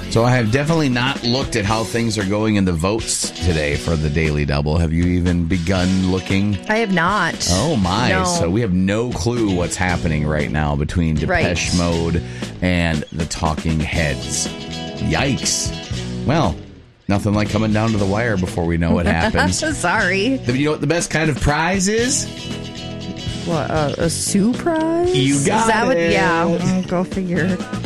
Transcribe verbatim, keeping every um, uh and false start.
So I have definitely not looked at how things are going in the votes today for the Daily Double. Have you even begun looking? I have not. Oh, my. No. So we have no clue what's happening right now between Depeche Right. Mode and the Talking Heads. Yikes. Well, nothing like coming down to the wire before we know what happens. Sorry. But you know what the best kind of prize is? What, uh, a surprise? You got Is that what, it. yeah, mm, go figure.